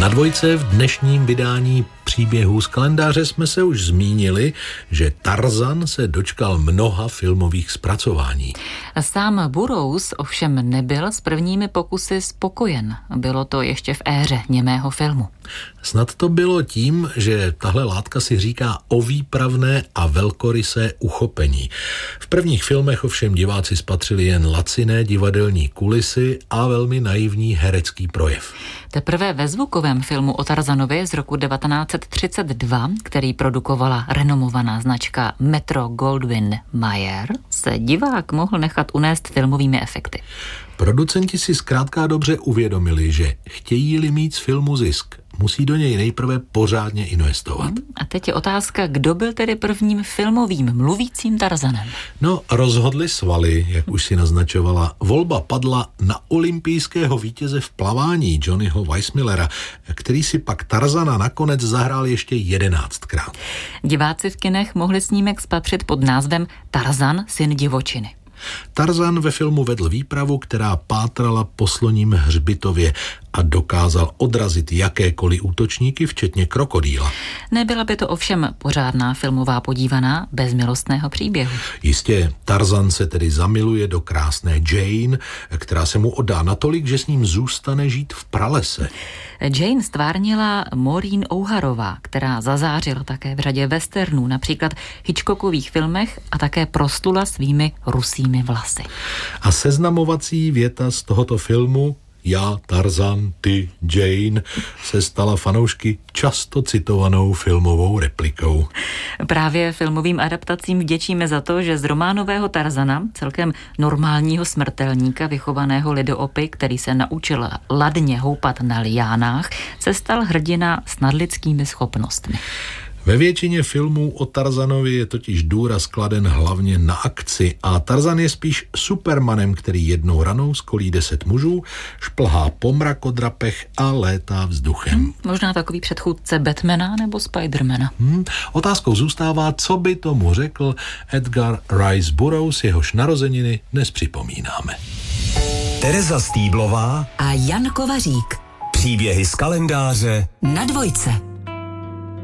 Na Dvojce v dnešním vydání příběhů z kalendáře jsme se už zmínili, že Tarzan se dočkal mnoha filmových zpracování. Sám Burroughs ovšem nebyl s prvními pokusy spokojen. Bylo to ještě v éře němého filmu. Snad to bylo tím, že tahle látka si říká o výpravné a velkorysé uchopení. V prvních filmech ovšem diváci spatřili jen laciné divadelní kulisy a velmi naivní herecký projev. Teprve ve zvukovém filmu o Tarzanovi z roku 1932, který produkovala renomovaná značka Metro-Goldwyn-Mayer, se divák mohl nechat unést filmovými efekty. Producenti si zkrátka dobře uvědomili, že chtějí-li mít z filmu zisk, musí do něj nejprve pořádně investovat. A teď je otázka, kdo byl tedy prvním filmovým mluvícím Tarzanem? No, rozhodli svaly, jak už si naznačovala. Volba padla na olympijského vítěze v plavání Johnnyho Weissmullera, který si pak Tarzana nakonec zahrál ještě 11krát. Diváci v kinech mohli snímek spatřit pod názvem Tarzan, syn divočiny. Tarzan ve filmu vedl výpravu, která pátrala po sloním hřbitově a dokázal odrazit jakékoliv útočníky, včetně krokodýla. Nebyla by to ovšem pořádná filmová podívaná bez milostného příběhu. Jistě, Tarzan se tedy zamiluje do krásné Jane, která se mu oddá natolik, že s ním zůstane žít v pralese. Jane stvárnila Maureen O'Harová, která zazářila také v řadě westernů, například Hitchcockových filmech a také proslula svými rusými vlasy. A seznamovací věta z tohoto filmu Já, Tarzan, ty, Jane se stala fanoušky často citovanou filmovou replikou. Právě filmovým adaptacím vděčíme za to, že z románového Tarzana, celkem normálního smrtelníka, vychovaného lidoopy, který se naučil ladně houpat na liánách, se stal hrdina s nadlidskými schopnostmi. Ve většině filmů o Tarzanovi je totiž důraz kladen hlavně na akci a Tarzan je spíš Supermanem, který jednou ranou skolí 10 mužů, šplhá po mrakodrapech a létá vzduchem. Možná takový předchůdce Batmana nebo Spidermana. Otázkou zůstává, co by tomu řekl Edgar Rice Burroughs, jehož narozeniny dnes připomínáme. Tereza Stýblová a Jan Kovařík. Příběhy z kalendáře Na Dvojce.